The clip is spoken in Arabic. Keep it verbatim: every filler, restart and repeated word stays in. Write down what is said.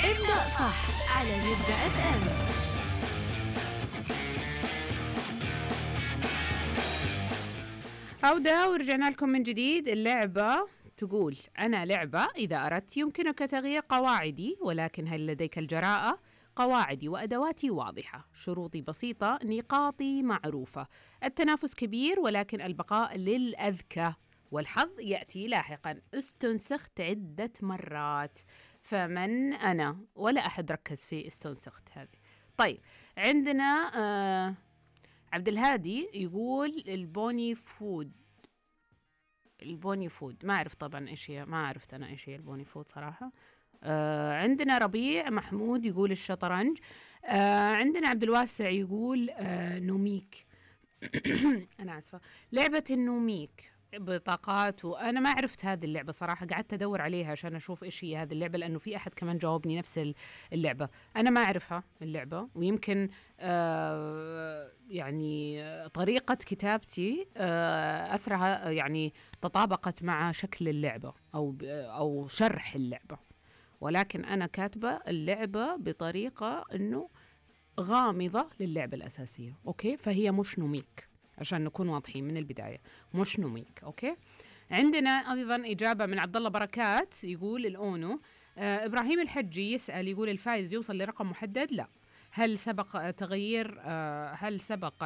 ابدأ صح على جدة اف ام. عودة ورجعنا لكم من جديد. اللعبة تقول: أنا لعبة إذا أردت يمكنك تغيير قواعدي، ولكن هل لديك الجراءة؟ قواعدي وأدواتي واضحة، شروطي بسيطة، نقاطي معروفة، التنافس كبير ولكن البقاء للأذكى، والحظ يأتي لاحقا. استنسخت عدة مرات، فمن أنا؟ ولا أحد ركز في استنسخت هذه. طيب، عندنا آه عبد الهادي يقول البوني فود. البوني فود ما أعرف طبعا إيش هي، ما عرفت أنا إيش هي البوني فود صراحة. آه عندنا ربيع محمود يقول الشطرنج. آه عندنا عبد الواسع يقول آه نوميك. أنا آسفة، لعبة النوميك بطاقات. وأنا ما عرفت هذه اللعبة صراحة، قعدت أدور عليها عشان أشوف إيش هي هذه اللعبة، لأنه في أحد كمان جاوبني نفس اللعبة. أنا ما أعرفها اللعبة، ويمكن آه يعني طريقة كتابتي آه أثرها يعني تطابقت مع شكل اللعبة أو أو شرح اللعبة، ولكن أنا كاتبة اللعبة بطريقة أنه غامضة للعبة الأساسية. أوكي، فهي مش نوميك عشان نكون واضحين من البداية، مش نوميك. أوكي. عندنا أيضا إجابة من عبد الله بركات يقول الأونو. آه إبراهيم الحجي يسأل يقول الفائز يوصل لرقم محدد؟ لا. هل سبق تغيير آه هل سبق